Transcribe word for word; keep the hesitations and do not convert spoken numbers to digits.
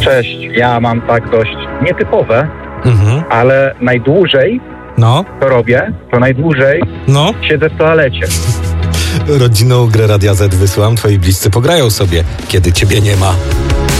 Cześć, ja mam tak dość nietypowe, Mhm. ale najdłużej No, to robię, to najdłużej no. siedzę w toalecie. Rodzinną grę Radia Z wysyłam, twoi bliscy pograją sobie, kiedy ciebie nie ma.